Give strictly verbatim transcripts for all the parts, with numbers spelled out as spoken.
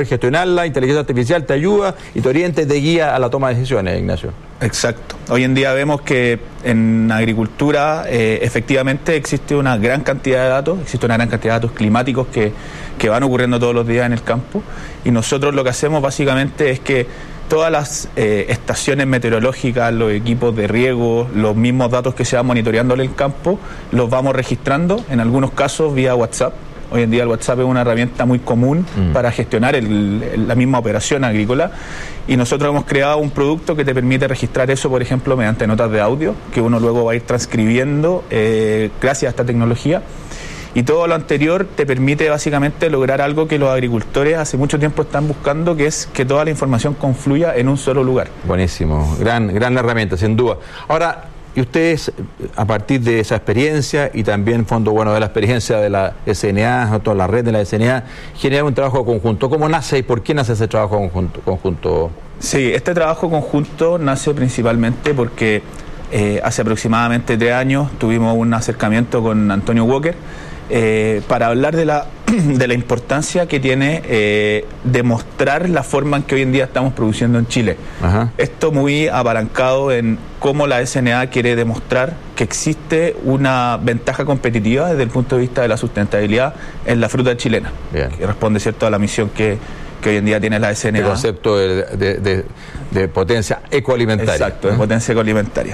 poder gestionarla, inteligencia artificial te ayuda y te orienta y te guía a la toma de decisiones, Ignacio. Exacto. Hoy en día vemos que en agricultura eh, efectivamente existe una gran cantidad de datos, existe una gran cantidad de datos climáticos que, que van ocurriendo todos los días en el campo, y nosotros lo que hacemos básicamente es que todas las eh, estaciones meteorológicas, los equipos de riego, los mismos datos que se van monitoreando en el campo, los vamos registrando, en algunos casos vía WhatsApp. Hoy en día el WhatsApp es una herramienta muy común mm. para gestionar el, el, la misma operación agrícola, y nosotros hemos creado un producto que te permite registrar eso, por ejemplo, mediante notas de audio, que uno luego va a ir transcribiendo eh, gracias a esta tecnología. Y todo lo anterior te permite básicamente lograr algo que los agricultores hace mucho tiempo están buscando, que es que toda la información confluya en un solo lugar. Buenísimo, gran, gran herramienta, sin duda. Ahora, y ustedes, a partir de esa experiencia y también, fondo bueno, de la experiencia de la S N A, toda la red de la S N A, generan un trabajo conjunto. ¿Cómo nace y por qué nace ese trabajo conjunto? conjunto? Sí, este trabajo conjunto nace principalmente porque eh, hace aproximadamente tres años tuvimos un acercamiento con Antonio Walker eh, para hablar de la de la importancia que tiene eh, demostrar la forma en que hoy en día estamos produciendo en Chile. Ajá. Esto muy apalancado en cómo la S N A quiere demostrar que existe una ventaja competitiva desde el punto de vista de la sustentabilidad en la fruta chilena. Bien. Que responde, ¿cierto?, a la misión que, que hoy en día tiene la S N A. El concepto de, de, de, de potencia ecoalimentaria. Exacto, de ¿eh? potencia ecoalimentaria.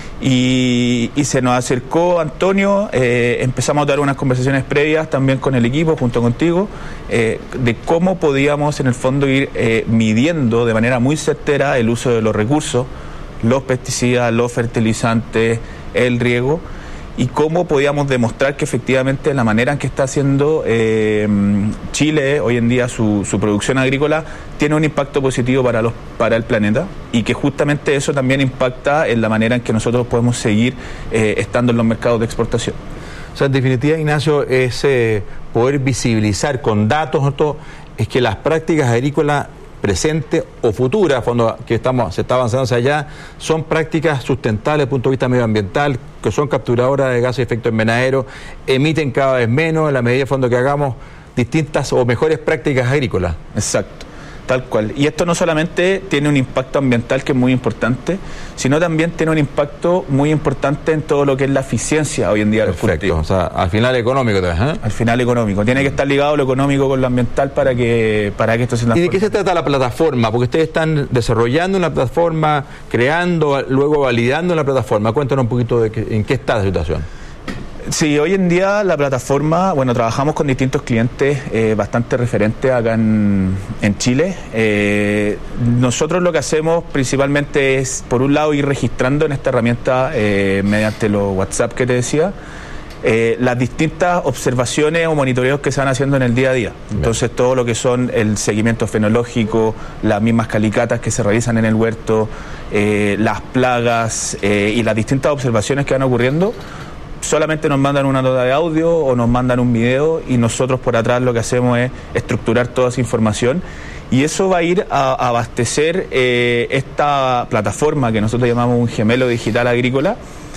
Y, y se nos acercó Antonio, eh, empezamos a dar unas conversaciones previas también con el equipo, junto contigo, eh, de cómo podíamos en el fondo ir eh, midiendo de manera muy certera el uso de los recursos, los pesticidas, los fertilizantes, el riego, y cómo podíamos demostrar que efectivamente la manera en que está haciendo eh, Chile hoy en día su, su producción agrícola tiene un impacto positivo para, los, para el planeta, y que justamente eso también impacta en la manera en que nosotros podemos seguir eh, estando en los mercados de exportación. O sea, en definitiva, Ignacio, es eh, poder visibilizar con datos, ¿no?, es que las prácticas agrícolas presente o futura, cuando que estamos, se está avanzando hacia allá, son prácticas sustentables desde el punto de vista medioambiental, que son capturadoras de gases de efecto invernadero, emiten cada vez menos en la medida de fondo que hagamos distintas o mejores prácticas agrícolas. Exacto, tal cual. Y esto no solamente tiene un impacto ambiental que es muy importante, sino también tiene un impacto muy importante en todo lo que es la eficiencia hoy en día de los cultivos. O sea, al final económico también, ¿eh? Al final económico. Tiene que estar ligado lo económico con lo ambiental para que, para que esto se transforme. ¿Y de qué se trata la plataforma? Porque ustedes están desarrollando una plataforma, creando, luego validando la plataforma. Cuéntanos un poquito de qué, en qué está la situación. Sí, hoy en día la plataforma, bueno, trabajamos con distintos clientes eh, bastante referentes acá en, en Chile. Eh, nosotros lo que hacemos principalmente es, por un lado, ir registrando en esta herramienta, eh, mediante los WhatsApp que te decía, eh, las distintas observaciones o monitoreos que se van haciendo en el día a día. Entonces, todo lo que son el seguimiento fenológico, las mismas calicatas que se realizan en el huerto, eh, las plagas eh, y las distintas observaciones que van ocurriendo, solamente nos mandan una nota de audio o nos mandan un video, y nosotros por atrás lo que hacemos es estructurar toda esa información, y eso va a ir a, a abastecer eh, esta plataforma que nosotros llamamos un gemelo digital agrícola,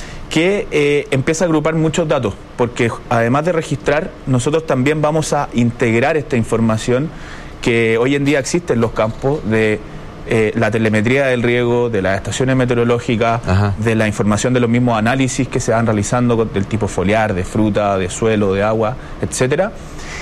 que eh, empieza a agrupar muchos datos, porque además de registrar, nosotros también vamos a integrar esta información que hoy en día existe en los campos de Eh, la telemetría del riego, de las estaciones meteorológicas, Ajá. de la información de los mismos análisis que se van realizando del tipo foliar, de fruta, de suelo, de agua, etcétera,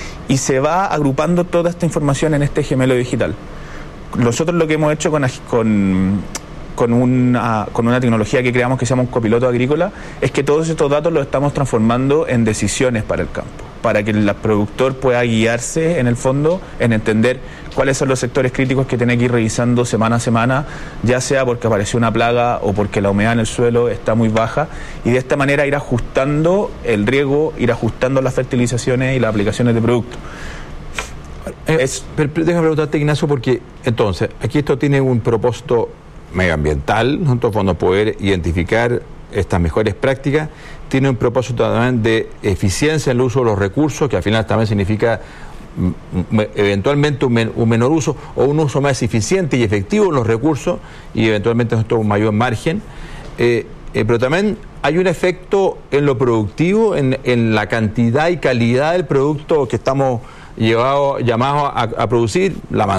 y se va agrupando toda esta información en este gemelo digital. Nosotros lo que hemos hecho con, con, con, una, con una tecnología que creamos que se llama un copiloto agrícola es que todos estos datos los estamos transformando en decisiones para el campo, para que el productor pueda guiarse en el fondo en entender cuáles son los sectores críticos que tiene que ir revisando semana a semana, ya sea porque apareció una plaga o porque la humedad en el suelo está muy baja, y de esta manera ir ajustando el riego, ir ajustando las fertilizaciones y las aplicaciones de productos. Eh, es, pero, pero déjame preguntarte, Ignacio, porque entonces aquí esto tiene un propósito medioambiental, ¿no?, en fondo poder identificar estas mejores prácticas, tiene un propósito también de eficiencia en el uso de los recursos, que al final también significa eventualmente un, men un menor uso o un uso más eficiente y efectivo de los recursos, y eventualmente un mayor margen, eh, eh, pero también hay un efecto en lo productivo, en, en la cantidad y calidad del producto que estamos llevado, llamados a, a producir, la